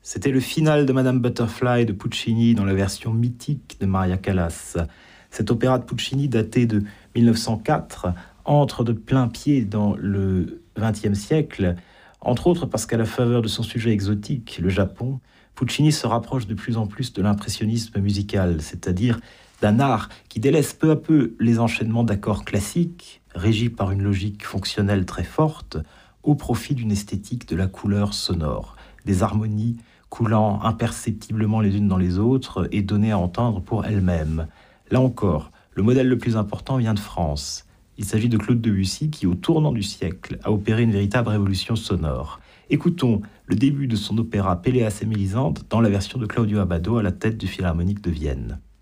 C'était le final de Madame Butterfly de Puccini dans la version mythique de Maria Callas. Cet opéra de Puccini daté de 1904 entre de plein pied dans le XXe siècle, entre autres parce qu'à la faveur de son sujet exotique, le Japon, Puccini se rapproche de plus en plus de l'impressionnisme musical, c'est-à-dire d'un art qui délaisse peu à peu les enchaînements d'accords classiques, régis par une logique fonctionnelle très forte, au profit d'une esthétique de la couleur sonore, des harmonies coulant imperceptiblement les unes dans les autres et données à entendre pour elles-mêmes. Là encore, le modèle le plus important vient de France. Il s'agit de Claude Debussy qui, au tournant du siècle, a opéré une véritable révolution sonore. Écoutons le début de son opéra Péléas et Mélisande dans la version de Claudio Abbado à la tête du Philharmonique de Vienne.